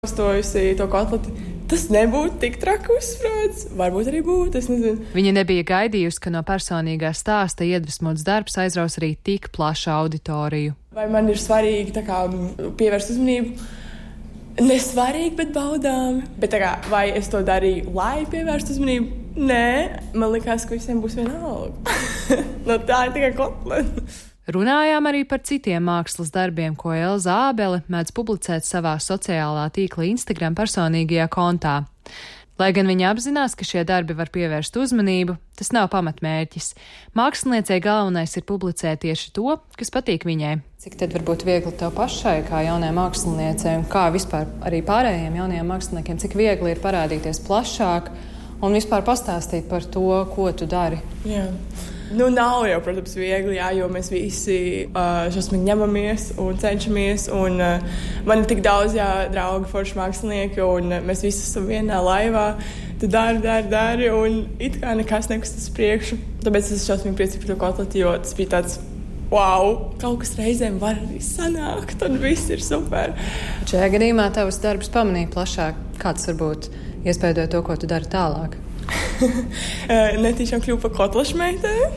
Stojusi to kotleti. Tas nebūtu tik traki uzsprādzis. Varbūt arī būtu, es nezinu. Viņa nebija gaidījusi, ka no personīgā stāsta iedvesmots darbs aizraus arī tik plašu auditoriju. Vai man ir svarīgi pievērst uzmanību? Nesvarīgi, bet baudāmi. Bet vai es to darīju, lai pievērstu uzmanību? Nē, man likās, ka visiem būs vienalga. Tā ir tikai kotleta. Runājām arī par citiem mākslas darbiem, ko Elza Ābele mēdz publicēt savā sociālā tīkla Instagram personīgajā kontā. Lai gan viņa apzinās, ka šie darbi var pievērst uzmanību, tas nav pamatmērķis. Māksliniecei galvenais ir publicēt tieši to, kas patīk viņai. Cik tad var būt viegli tev pašai, kā jaunai māksliniecei, un kā vispār arī pārējiem jaunajiem māksliniekiem, cik viegli ir parādīties plašāk un vispār pastāstīt par to, ko tu dari? Jā. Nav jau, protams, viegli, jo mēs visi šausmīgi ņemamies un cenšamies. Un, man ir tik daudz draugu forši mākslinieki, un mēs visi esam vienā laivā. Tu dari, un it kā nekas nekustas priekšu. Tāpēc es esmu šausmīgi priecīga par to kotleti, jo tas bija tāds, wow, kaut kas reizēm var arī sanākt, un viss ir super. Šajā gadījumā tavs darbs pamanīja plašāk. Kāds varbūt iespēdoja to, ko tu dari tālāk? Netīšām kļuvu par kotlešu meiteni.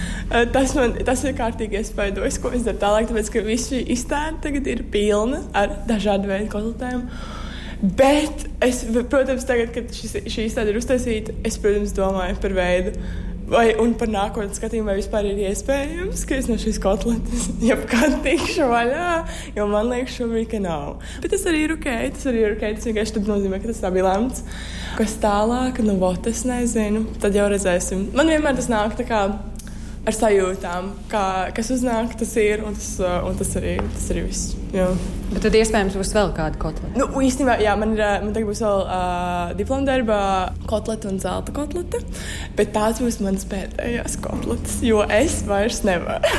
Tas ir kārtīgi iespēdojis, ko es daru tālāk, tāpēc, ka visi izstāde tagad ir pilna ar dažādu veidu kotletēm. Bet es, protams, tagad, kad šī izstāde ir uztaisīta, es, protams, domāju par veidu un par nākotnes skatījumu, vai vispār ir iespējams, ka es no šīs kotletes jebkad tikšu vaļā, jo man liekas šobrīd, ka nav. Bet tas arī ir ok, tas vienkārši tad nozīmē, ka tas tā bija lemts. Kas tālāk, es nezinu, tad jau redzēsim. Man vienmēr tas nāk tā kā ar sajūtām, kas uznāk, tas ir, un tas arī viss. Jā. Bet tad iespējams būs vēl kāda kotleta? Īstenībā, jā, man tagad būs vēl diplomdarba kotleta un zelta kotleta, bet tās būs manas pēdējās kotletas, jo es vairs nevaru.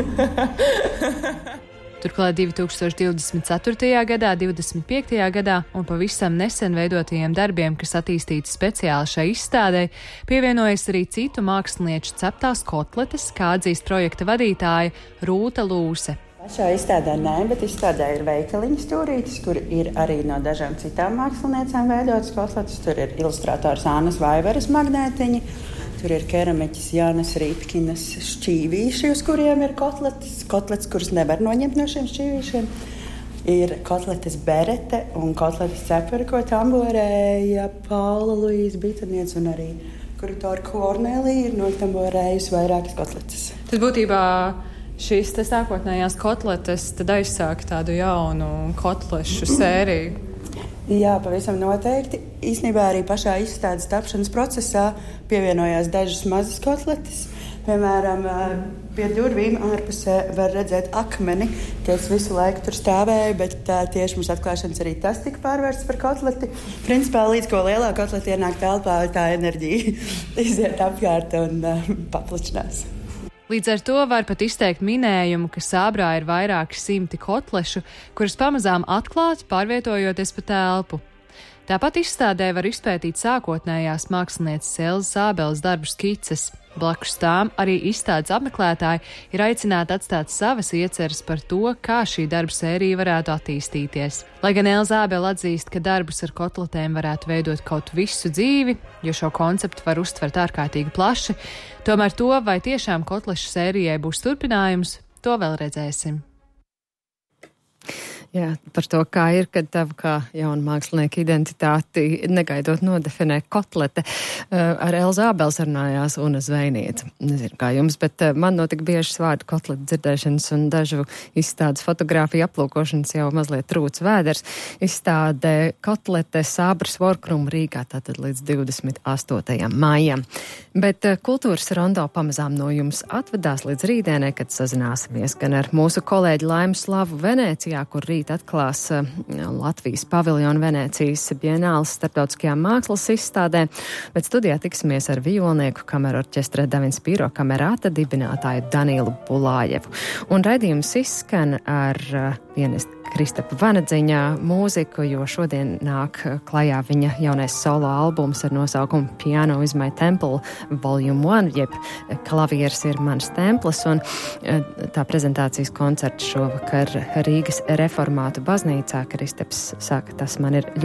Turklāt 2024. gadā, 25. gadā un pavisam nesen veidotajiem darbiem, kas attīstīti speciāli šai izstādei, pievienojas arī citu mākslinieču ceptās kotletes, kā atzīst projekta vadītāja Rūta Lūse. Pašā izstādē nē, bet izstādē ir veikaliņu stūrītis, kur ir arī no dažām citām māksliniecēm veidotas kotletes. Tur ir ilustrators Ānas Vaiveras magnētiņi. Tur ir keramiķis Jānis Rītkinas šķīvīši, uz kuriem ir kotletes, kuras nevar noņemt no šiem šķīvīšiem. Ir kotletes Berete un kotletes cepuri, ko tamborēja Paula Luīza Bitaniec un arī kuratora Kornelija ir notamborējusi vairākas kotletes. Tad būtībā šīs sākotnējās kotletes tad aizsāk tādu jaunu kotlešu sēriju. Jā, pavisam noteikti. Īsnībā arī pašā izstādes tapšanas procesā pievienojās dažas mazas kotletes. Piemēram, pie durvīm ārpusē var redzēt akmeni, kas visu laiku tur stāvēja, bet tieši mums atklāšanas arī tas tika pārvērsts par kotleti. Principā līdz ko lielā kotleta ienāk telpā, tā enerģija iziet apkārt un paplašinās. Līdz ar to var pat izteikt minējumu, ka Sābrā ir vairāki simti kotlešu, kuras pamazām atklāt, pārvietojoties pa telpu. Tāpat izstādē var izpētīt sākotnējās mākslinieces Elzas Ābeles darbu skices. Blakus tām arī izstādes apmeklētāji ir aicināti atstāt savas ieceres par to, kā šī darba sērija varētu attīstīties. Lai gan Elza Ābele atzīst, ka darbus ar kotletēm varētu veidot kaut visu dzīvi, jo šo konceptu var uztvert ārkārtīgi plaši, tomēr to, vai tiešām kotlešu sērijai būs turpinājums, to vēl redzēsim. Jā, par to, kā ir, kad tavu kā jaunu mākslinieku identitāti negaidot nodefinē kotlete. Ar Elzu Ābeli sarunājās Una Zvejniece. Nezinu, kā jums, bet man notika biežas vārdu kotleta dzirdēšanas un dažu izstādes fotogrāfiju aplūkošanas jau mazliet trūc vēders. Izstāde kotlete Sābras Workroom Rīgā, tātad līdz 28. maijam. Bet kultūras rondo pamazām no jums atvedās līdz rītdienai, kad sazināsimies gan ar mūsu kolēģi Laimu Slavu Venēcijā, kur rīt atklās Latvijas paviljonu Venēcijas Bienāles starptautiskajā mākslas izstādē, bet studijā tiksimies ar violnieku kamerorķestra Davins Pīro kamerāta dibinātāju Danielu Bulājevu. Un raidījums izskan ar pianista Kristapa Vanadziņa mūziku, jo šodien nāk klajā viņa jaunais solo albums ar nosaukumu Piano is my temple volume 1, jeb Klavieris ir mans templis, un tā prezentācijas koncerts šovakar Rīgas Reformātu baznīcā. Kristaps saka, tas man ir